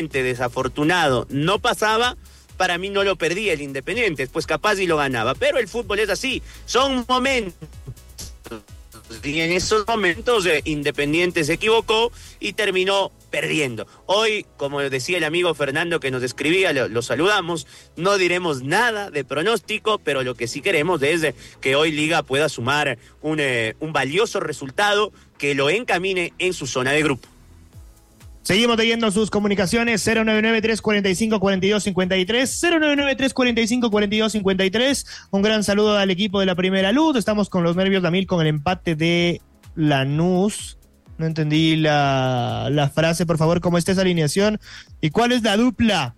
desafortunado no pasaba, para mí no lo perdía el Independiente, pues capaz y lo ganaba. Pero el fútbol es así, son momentos. Y en esos momentos Independiente se equivocó y terminó perdiendo. Hoy, como decía el amigo Fernando que nos escribía, lo saludamos, no diremos nada de pronóstico, pero lo que sí queremos es que hoy Liga pueda sumar un valioso resultado que lo encamine en su zona de grupo. Seguimos leyendo sus comunicaciones, 099-345-4253, 099-345-4253. Un gran saludo al equipo de la Primera Luz. Estamos con los nervios de con el empate de Lanús. No entendí la frase, por favor, ¿cómo está esa alineación? ¿Y cuál es la dupla?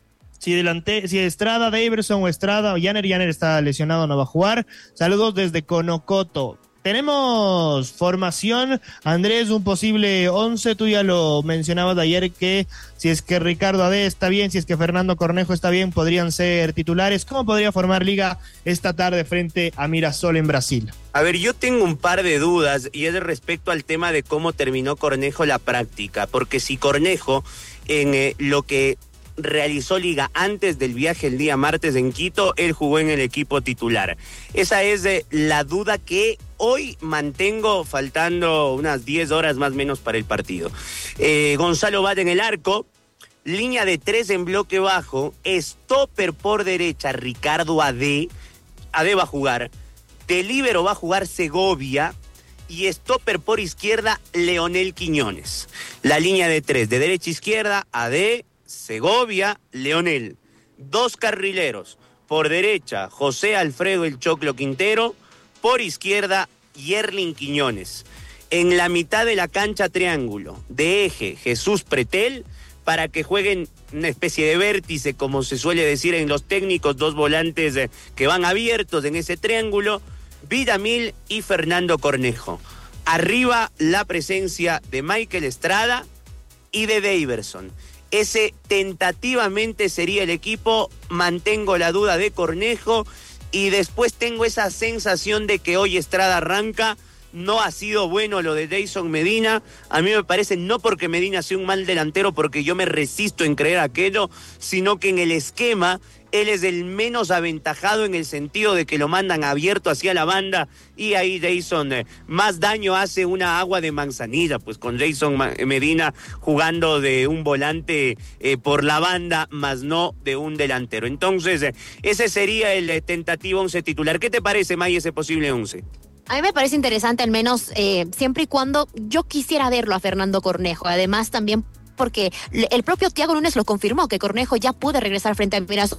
Si Estrada, Daverson o Estrada o Yanner está lesionado, no va a jugar. Saludos desde Conocoto. Tenemos formación, Andrés, un posible 11, tú ya lo mencionabas de ayer que si es que Ricardo Ade está bien, si es que Fernando Cornejo está bien, podrían ser titulares. ¿Cómo podría formar Liga esta tarde frente a Mirassol en Brasil? A ver, yo tengo un par de dudas y es respecto al tema de cómo terminó Cornejo la práctica, porque si Cornejo en lo que realizó Liga antes del viaje el día martes en Quito, él jugó en el equipo titular. Esa es la duda que hoy mantengo, faltando unas 10 horas más o menos para el partido. Gonzalo Bade en el arco, línea de 3 en bloque bajo, stopper por derecha Ricardo Ade va a jugar, de líbero va a jugar Segovia y stopper por izquierda Leonel Quiñones. La línea de 3, de derecha a izquierda, Ade, Segovia, Leonel. 2 carrileros, por derecha José Alfredo El Choclo Quintero, por izquierda Yerlin Quiñones. En la mitad de la cancha triángulo, de eje Jesús Pretel, para que jueguen una especie de vértice, como se suele decir en los técnicos, 2 volantes que van abiertos en ese triángulo, Vidamil y Fernando Cornejo. Arriba la presencia de Michael Estrada y de Daverson. Ese tentativamente sería el equipo. Mantengo la duda de Cornejo y después tengo esa sensación de que hoy Estrada arranca. No ha sido bueno lo de Dayson Medina. A mí me parece, no porque Medina sea un mal delantero, porque yo me resisto en creer aquello, sino que en el esquema él es el menos aventajado en el sentido de que lo mandan abierto hacia la banda y ahí Dayson más daño hace una agua de manzanilla, pues con Dayson Medina jugando de un volante por la banda, más no de un delantero. Entonces, ese sería el tentativo 11 titular. ¿Qué te parece, May, ese posible 11? A mí me parece interesante, al menos siempre y cuando yo quisiera verlo a Fernando Cornejo. Además, también porque el propio Thiago Núñez lo confirmó, que Cornejo ya puede regresar frente a Mirassol.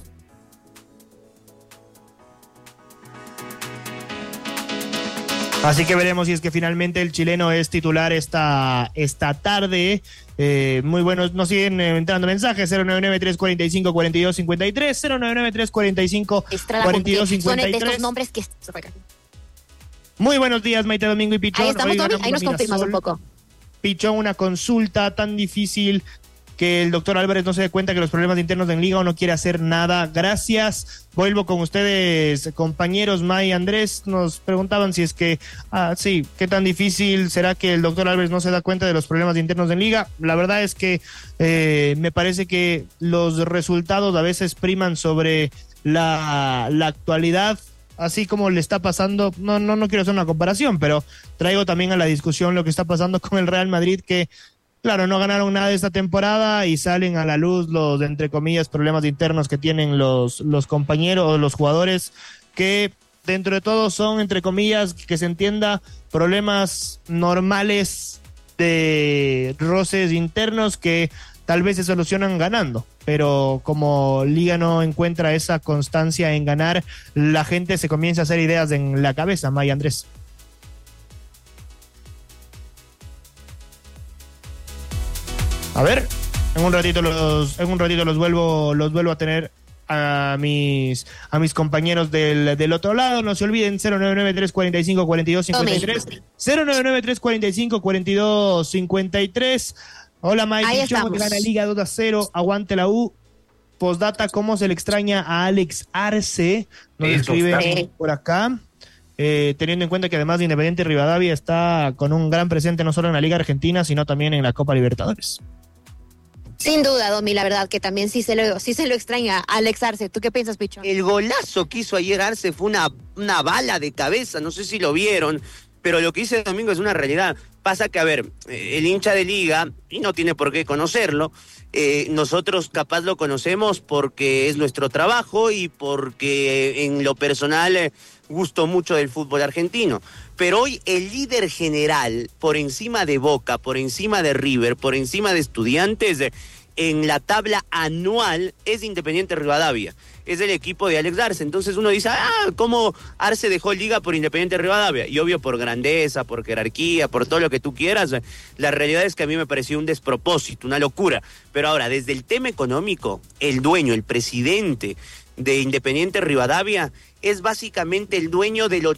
Así que veremos si es que finalmente el chileno es titular esta tarde. Muy buenos, nos siguen entrando mensajes, 099-345-4253, 099-345-4253. Son de estos nombres que... Muy buenos días, Maite Domingo y Pichón. Ahí estamos, Tommy, ahí nos confirmas un poco. Pichón, una consulta tan difícil que el doctor Álvarez no se dé cuenta que los problemas internos en Liga o no quiere hacer nada. Gracias. Vuelvo con ustedes, compañeros. May y Andrés nos preguntaban si es que, sí, qué tan difícil será que el doctor Álvarez no se da cuenta de los problemas internos en Liga. La verdad es que me parece que los resultados a veces priman sobre la actualidad. Así como le está pasando, no quiero hacer una comparación, pero traigo también a la discusión lo que está pasando con el Real Madrid, que claro, no ganaron nada esta temporada y salen a la luz los, entre comillas, problemas internos que tienen los compañeros o los jugadores, que dentro de todo son, entre comillas, que se entienda, problemas normales de roces internos que tal vez se solucionan ganando, pero como Liga no encuentra esa constancia en ganar, la gente se comienza a hacer ideas en la cabeza. May, Andrés. A ver, en un ratito los vuelvo a tener a mis compañeros del otro lado. No se olviden, 099-345-4253, 099-345-4253. Hola, Mike, que gana Liga 2-0, aguante la U. Postdata, ¿cómo se le extraña a Alex Arce? Nos escribe por acá. Teniendo en cuenta que además de Independiente Rivadavia está con un gran presente no solo en la Liga Argentina, sino también en la Copa Libertadores. Sin duda, Domi, la verdad que también sí se lo extraña a Alex Arce. ¿Tú qué piensas, Pichón? El golazo que hizo ayer Arce fue una bala de cabeza, no sé si lo vieron, pero lo que hizo el domingo es una realidad. Pasa que, a ver, el hincha de Liga, y no tiene por qué conocerlo, nosotros capaz lo conocemos porque es nuestro trabajo y porque en lo personal gusto mucho del fútbol argentino. Pero hoy el líder general, por encima de Boca, por encima de River, por encima de Estudiantes, en la tabla anual es Independiente Rivadavia. Es el equipo de Alex Arce. Entonces uno dice, ¿cómo Arce dejó Liga por Independiente Rivadavia? Y obvio por grandeza, por jerarquía, por todo lo que tú quieras. La realidad es que a mí me pareció un despropósito, una locura. Pero ahora, desde el tema económico, el dueño, el presidente de Independiente Rivadavia es básicamente el dueño del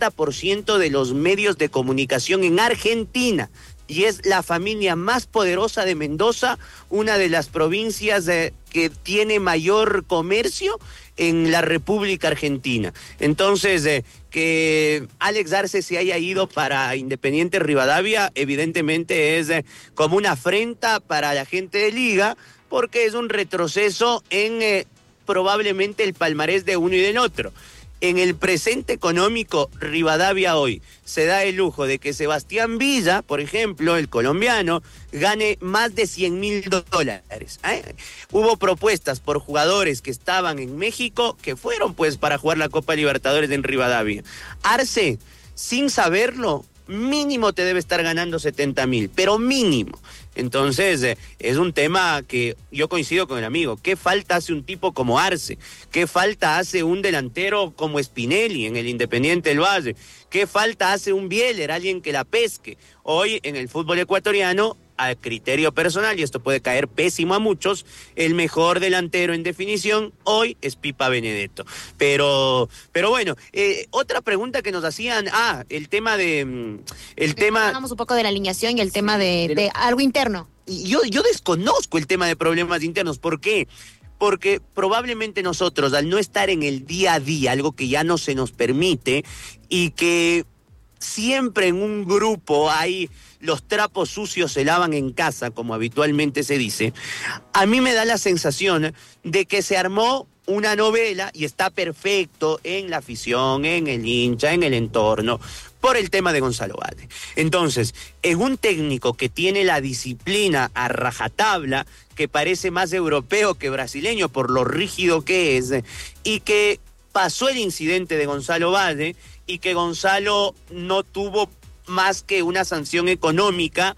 80% de los medios de comunicación en Argentina. Y es la familia más poderosa de Mendoza, una de las provincias que tiene mayor comercio en la República Argentina. Entonces, que Alex Arce se haya ido para Independiente Rivadavia, evidentemente es como una afrenta para la gente de Liga, porque es un retroceso en probablemente el palmarés de uno y del otro. En el presente económico, Rivadavia hoy se da el lujo de que Sebastián Villa, por ejemplo, el colombiano, gane más de $100.000. Hubo propuestas por jugadores que estaban en México que fueron pues para jugar la Copa Libertadores en Rivadavia. Arce, sin saberlo, mínimo te debe estar ganando 70.000, pero mínimo. Entonces, es un tema que yo coincido con el amigo. ¿Qué falta hace un tipo como Arce? ¿Qué falta hace un delantero como Spinelli en el Independiente del Valle? ¿Qué falta hace un Bieler, alguien que la pesque? Hoy, en el fútbol ecuatoriano, a criterio personal, y esto puede caer pésimo a muchos, el mejor delantero en definición hoy es Pipa Benedetto. Pero bueno, otra pregunta que nos hacían, el tema de... Hablamos un poco de la alineación y el tema de algo interno. Yo desconozco el tema de problemas internos. ¿Por qué? Porque probablemente nosotros, al no estar en el día a día, algo que ya no se nos permite, y que siempre en un grupo hay los trapos sucios se lavan en casa, como habitualmente se dice, a mí me da la sensación de que se armó una novela y está perfecto en la afición, en el hincha, en el entorno, por el tema de Gonzalo Valle. Entonces, en un técnico que tiene la disciplina a rajatabla, que parece más europeo que brasileño por lo rígido que es, y que pasó el incidente de Gonzalo Valle, y que Gonzalo no tuvo más que una sanción económica,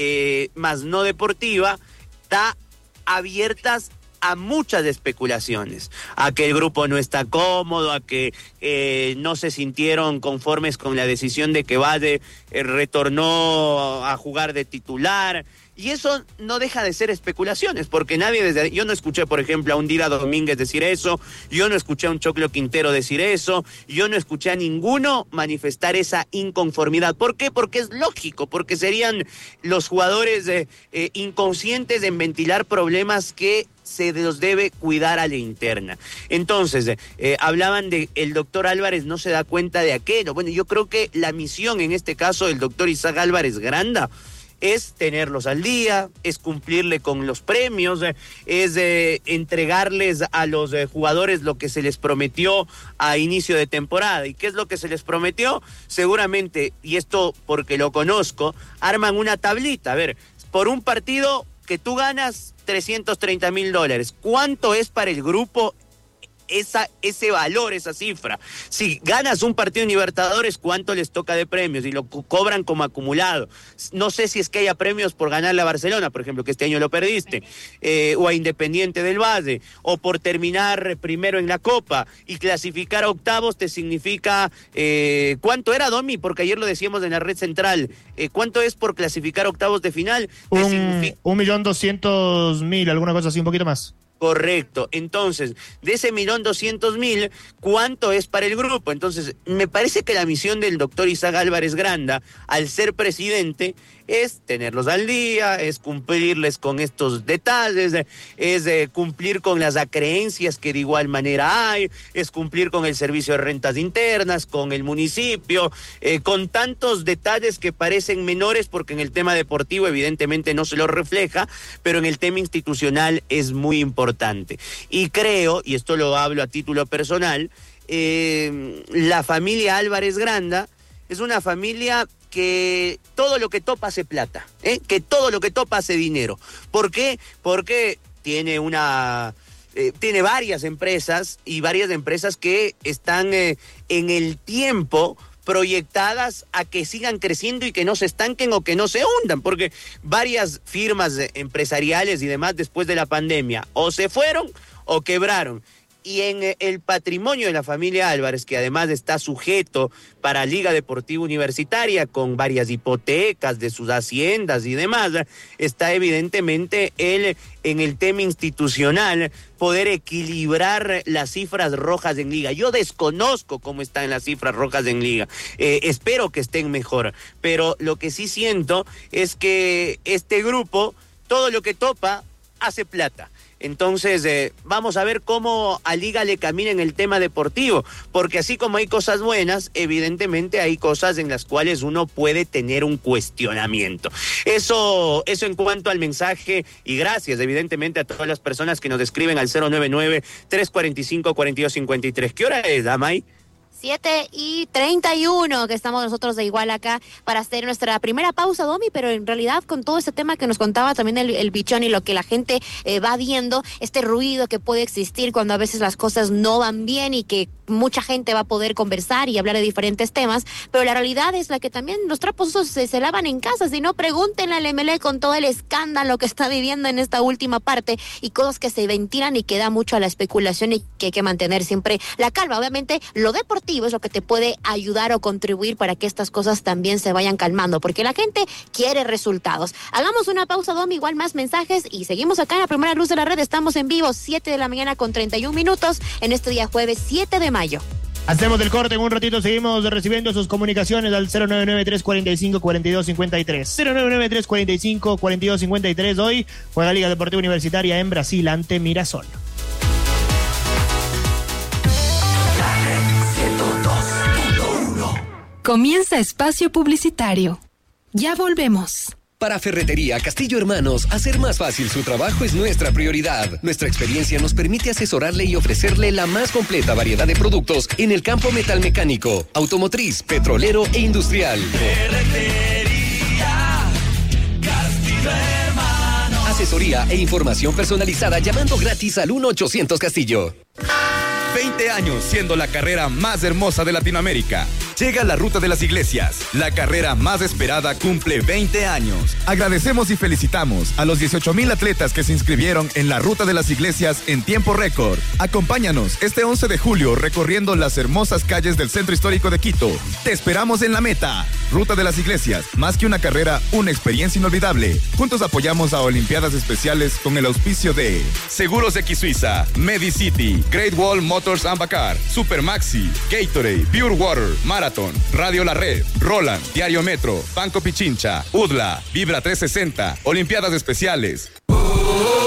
más no deportiva, está abiertas a muchas especulaciones, a que el grupo no está cómodo, a que no se sintieron conformes con la decisión de que Valle retornó a jugar de titular. Y eso no deja de ser especulaciones, porque yo no escuché, por ejemplo, a un Dida Domínguez decir eso, yo no escuché a un Choclo Quintero decir eso, yo no escuché a ninguno manifestar esa inconformidad. ¿Por qué? Porque es lógico, porque serían los jugadores inconscientes en ventilar problemas que se los debe cuidar a la interna. Entonces, hablaban de el doctor Álvarez no se da cuenta de aquello. Bueno, yo creo que la misión en este caso del doctor Isaac Álvarez Granda es tenerlos al día, es cumplirle con los premios, es entregarles a los jugadores lo que se les prometió a inicio de temporada. ¿Y qué es lo que se les prometió? Seguramente, y esto porque lo conozco, arman una tablita. A ver, por un partido que tú ganas $330.000, ¿cuánto es para el grupo ese valor, esa cifra? Si ganas un partido en Libertadores, ¿cuánto les toca de premios? Y lo cobran como acumulado. No sé si es que haya premios por ganarle a Barcelona, por ejemplo, que este año lo perdiste, o a Independiente del Valle, o por terminar primero en la Copa y clasificar a octavos te significa, ¿cuánto era, Domi? Porque ayer lo decíamos en la red central, ¿cuánto es por clasificar a octavos de final? 1.200.000, alguna cosa así, un poquito más. Correcto. Entonces, de ese 1.200.000, ¿cuánto es para el grupo? Entonces, me parece que la misión del doctor Isaac Álvarez Granda, al ser presidente, es tenerlos al día, es cumplirles con estos detalles, es cumplir con las acreencias que de igual manera hay, es cumplir con el servicio de rentas internas, con el municipio, con tantos detalles que parecen menores porque en el tema deportivo evidentemente no se lo refleja, pero en el tema institucional es muy importante. Y creo, y esto lo hablo a título personal, la familia Álvarez Granda es una familia que todo lo que topa hace plata, que todo lo que topa hace dinero. ¿Por qué? Porque tiene varias empresas y varias empresas que están en el tiempo proyectadas a que sigan creciendo y que no se estanquen o que no se hundan, porque varias firmas empresariales y demás después de la pandemia o se fueron o quebraron. Y en el patrimonio de la familia Álvarez, que además está sujeto para Liga Deportiva Universitaria con varias hipotecas de sus haciendas y demás, está evidentemente en el tema institucional poder equilibrar las cifras rojas en Liga. Yo desconozco cómo están las cifras rojas en Liga, espero que estén mejor, pero lo que sí siento es que este grupo, todo lo que topa, hace plata. Entonces, vamos a ver cómo a Liga le camina en el tema deportivo, porque así como hay cosas buenas, evidentemente hay cosas en las cuales uno puede tener un cuestionamiento. Eso en cuanto al mensaje, y gracias evidentemente a todas las personas que nos escriben al 099-345-4253. ¿Qué hora es, Damay? 7:31, que estamos nosotros de igual acá para hacer nuestra primera pausa, Domi, pero en realidad con todo este tema que nos contaba también el Bichón y lo que la gente va viendo, este ruido que puede existir cuando a veces las cosas no van bien y que mucha gente va a poder conversar y hablar de diferentes temas, pero la realidad es la que también los trapos se lavan en casa. Si no, pregúntenle al MLE con todo el escándalo que está viviendo en esta última parte y cosas que se ventilan y que da mucho a la especulación y que hay que mantener siempre la calma. Obviamente, lo deportivo es lo que te puede ayudar o contribuir para que estas cosas también se vayan calmando, porque la gente quiere resultados. Hagamos una pausa, Dom, igual más mensajes y seguimos acá en la primera luz de la red. Estamos en vivo, 7:31 en este día jueves 7 de mayo. Hacemos el corte, en un ratito seguimos recibiendo sus comunicaciones al 099-345-4253. 099-345-4253. Hoy juega Liga Deportiva Universitaria en Brasil ante Mirasol. Comienza espacio publicitario. Ya volvemos. Para Ferretería Castillo Hermanos, hacer más fácil su trabajo es nuestra prioridad. Nuestra experiencia nos permite asesorarle y ofrecerle la más completa variedad de productos en el campo metalmecánico, automotriz, petrolero e industrial. Ferretería Castillo Hermanos. Asesoría e información personalizada llamando gratis al 1-800 Castillo. 20 años siendo la carrera más hermosa de Latinoamérica. Llega la Ruta de las Iglesias. La carrera más esperada cumple 20 años. Agradecemos y felicitamos a los 18,000 atletas que se inscribieron en la Ruta de las Iglesias en tiempo récord. Acompáñanos este 11 de julio recorriendo las hermosas calles del Centro Histórico de Quito. Te esperamos en la meta. Ruta de las Iglesias, más que una carrera, una experiencia inolvidable. Juntos apoyamos a Olimpiadas Especiales con el auspicio de Seguros X Suiza, Medicity, Great Wall Motors and Bacar, Supermaxi, Gatorade, Pure Water, Marathon, Radio La Red, Roland, Diario Metro, Banco Pichincha, UDLA, Vibra 360, Olimpiadas Especiales.